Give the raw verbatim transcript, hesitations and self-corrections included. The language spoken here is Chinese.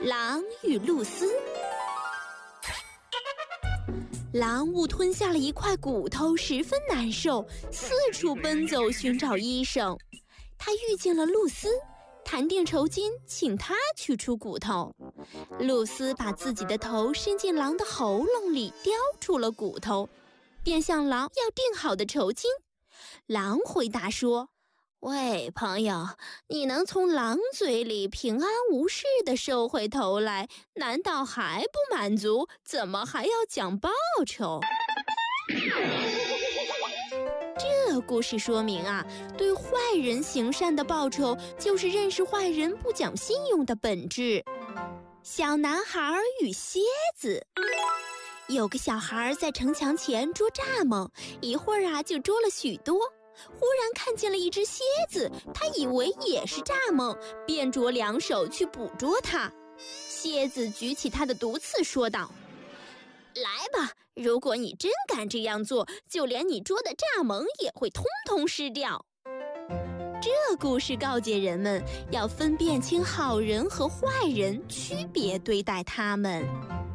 狼与露丝。狼误吞下了一块骨头，十分难受，四处奔走寻找医生。他遇见了露丝，谈定酬金，请他取出骨头。露丝把自己的头伸进狼的喉咙里，叼出了骨头，便向狼要定好的酬金。狼回答说：喂，朋友，你能从狼嘴里平安无事地收回头来，难道还不满足？怎么还要讲报酬？这故事说明啊，对坏人行善的报酬就是认识坏人不讲信用的本质。小男孩与蝎子。有个小孩在城墙前捉蚱蜢，一会儿啊就捉了许多。忽然看见了一只蝎子，他以为也是蚱蜢，便着两手去捕捉它。蝎子举起它的毒刺说道：来吧，如果你真敢这样做，就连你捉的蚱蜢也会通通失掉。这故事告诫人们要分辨清好人和坏人，区别对待他们。